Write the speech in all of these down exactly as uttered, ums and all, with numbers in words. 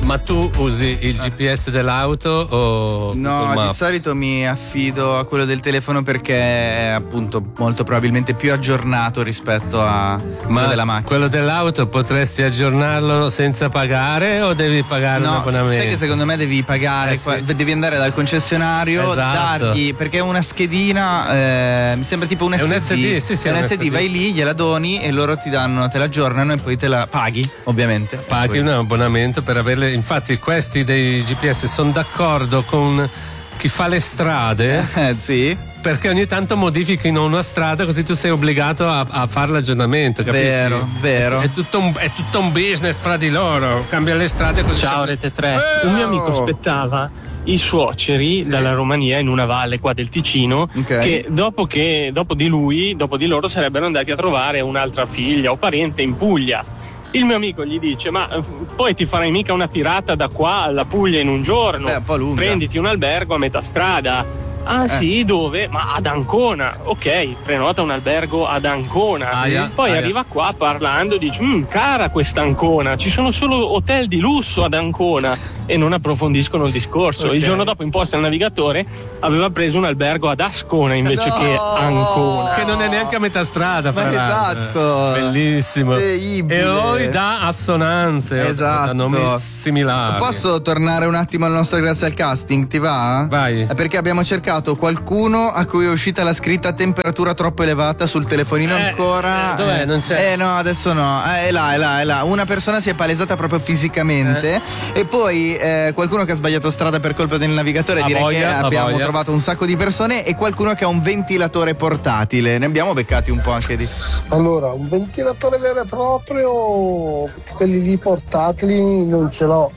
ma tu usi il G P S dell'auto o no, Google Maps? Di solito mi affido a quello del telefono perché è appunto molto probabilmente più aggiornato rispetto a quello ma della macchina. Quello dell'auto potresti aggiornarlo senza pagare o devi pagare No, un abbonamento? sai che secondo me devi pagare, Eh, sì. qua- devi andare dal concessionario, Esatto. dargli, perché è una schedina, eh, mi sembra tipo un È S D. un S D, sì, sì, è è un un S D, S D. vai lì, gliela doni e loro ti danno, te la aggiornano e poi te la paghi, ovviamente. Paghi un abbonamento per averle. Infatti questi dei G P S sono d'accordo con chi fa le strade, Eh, sì. perché ogni tanto modifichino una strada così tu sei obbligato a, a fare l'aggiornamento, capisci? Vero, vero. È, è, tutto un, è tutto un business fra di loro, cambia le strade così. Ciao sempre- Rete tre, Eh, un mio amico oh. aspettava i suoceri Sì. dalla Romania in una valle qua del Ticino, Ok. che dopo che dopo di lui, dopo di loro sarebbero andati a trovare un'altra figlia o parente in Puglia. Il mio amico gli dice: ma eh, poi ti farai mica una tirata da qua alla Puglia in un giorno? Beh, un po' lunga. Prenditi un albergo a metà strada. Ah Eh. sì, dove? Ma ad Ancona. Ok, prenota un albergo ad Ancona. Aia, Poi aia. arriva qua parlando, dice: "Mm, cara questa Ancona, ci sono solo hotel di lusso ad Ancona", e non approfondiscono il discorso. Ok. Il giorno dopo imposta il navigatore, aveva preso un albergo ad Ascona invece No! che Ancona. Che non è neanche a metà strada, Ma fra l'altro. esatto. Bellissimo. Terribile. E poi da assonanze, Esatto. da nomi similari. Posso tornare un attimo al nostro grazie al casting, ti va? Vai. Eh, Perché abbiamo cercato qualcuno a cui è uscita la scritta temperatura troppo elevata sul telefonino Eh, ancora. eh, dov'è? Non c'è? Eh no, adesso no. Eh, è là, è là, è là. Una persona si è palesata proprio fisicamente e poi eh, qualcuno che ha sbagliato strada per colpa del navigatore. A Direi voglia, che a abbiamo voglia. trovato un sacco di persone e qualcuno che ha un ventilatore portatile. Ne abbiamo beccati un po' anche di. Allora, un ventilatore vero e proprio, quelli lì portatili non ce l'ho,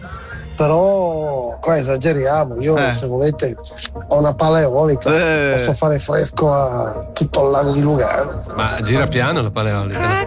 però qua esageriamo. Io Eh. se volete ho una pala eolica, Eh. posso fare fresco a tutto il lago di Lugano. Ma gira piano la paleolica.